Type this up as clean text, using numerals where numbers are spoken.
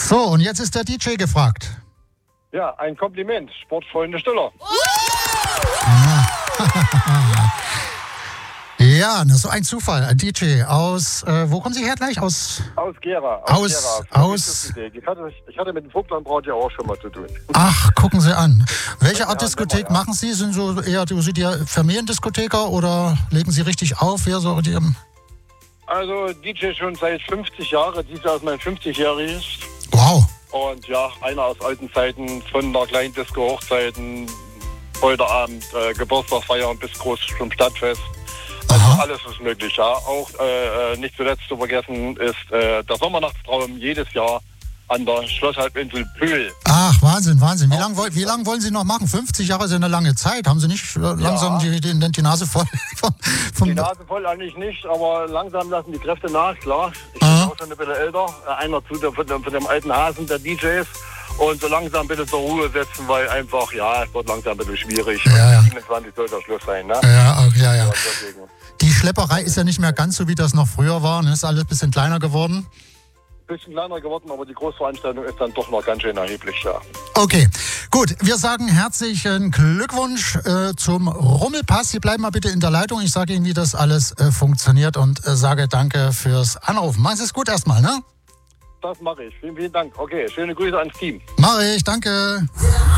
So, und jetzt ist der DJ gefragt. Ja, ein Kompliment. Sportfreunde Stiller. Ja, das ist so ein Zufall. Ein DJ aus, wo kommen Sie her gleich? Aus Gera. Aus. Ich hatte mit dem Vogtlandbraut ja auch schon mal zu tun. Ach, gucken Sie an. Welche Art Diskothek machen Sie? Sind so eher sind die Familiendiskotheker oder legen Sie richtig auf? Wer so die, Also DJ schon seit 50 Jahren. Dieses Jahr ist mein 50-jähriges. Wow. Und ja, einer aus alten Zeiten, von der kleinen Disco Hochzeiten, heute Abend, Geburtstagsfeiern bis groß zum Stadtfest. Also alles ist möglich, ja. Auch nicht zuletzt zu vergessen ist der Sommernachtstraum jedes Jahr an der Schlosshalbinsel Pühl. Ach, Wahnsinn, Wahnsinn. Wie lang wollen Sie noch machen? 50 Jahre ist ja eine lange Zeit. Haben Sie nicht langsam die Nase voll? Die Nase voll eigentlich nicht, aber langsam lassen die Kräfte nach, klar. Ich bin auch schon ein bisschen älter. Einer von dem alten Hasen der DJs. Und so langsam bitte zur Ruhe setzen, weil einfach, ja, es wird langsam ein bisschen schwierig. Ja. 27 soll der Schluss sein, ne? Ja. Die Schlepperei ist ja nicht mehr ganz so, wie das noch früher war. Es ist alles ein bisschen kleiner geworden. Bisschen kleiner geworden, aber die Großveranstaltung ist dann doch noch ganz schön erheblich, ja. Okay, gut. Wir sagen herzlichen Glückwunsch zum Rummelpass. Sie bleiben mal bitte in der Leitung. Ich sage Ihnen, wie das alles funktioniert und sage danke fürs Anrufen. Machen Sie es gut erstmal, ne? Das mache ich. Vielen, vielen Dank. Okay, schöne Grüße ans Team. Mache ich, danke.